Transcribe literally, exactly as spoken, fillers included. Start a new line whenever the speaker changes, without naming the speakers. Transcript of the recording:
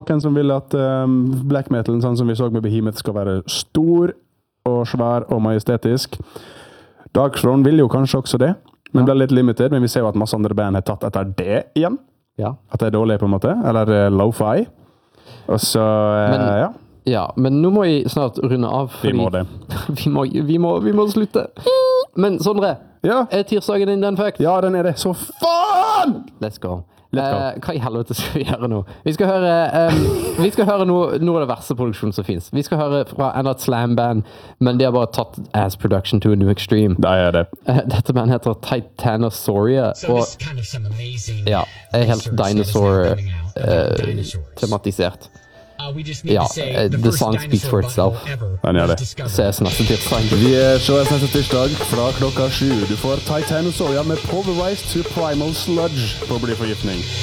noen som vil at um, black metal, sånn som vi så med Behemoth, skal være stor og svær og majestetisk. Darkthrone vil jo kanskje også det, men ja. Ble litt limited, men vi ser jo at masse andre band har tatt etter det igjen. Ja. At det er dårlig på en måte, eller uh, lo-fi. Og så, uh,
men,
ja.
Ja, men nå må vi snart runde av.
Vi må det.
vi, må, vi, må, vi må slutte. Men Sondre,
ja.
Er tirsdagen din den fact?
Ja, den er det. Så faen!
Let's go. Eh, hva i helvete skal vi gjøre nå? Vi skal høre, um, vi skal høre noe, noe av det verste produksjonen som finnes. Vi skal høre fra enda et slam-band, men de har bare tatt As Production to a New Extreme.
Det er det.
Uh, dette bandet heter Titanosauria, og ja, er helt dinosaur-tematisert. Ja, the song speaks for itself.
Den gjør det.
Ses neste tirsdag.
Vi ses neste tirsdag fra klokka sju. Du får Titanosauria med Pulverized to Primal Sludge på blyforgiftning.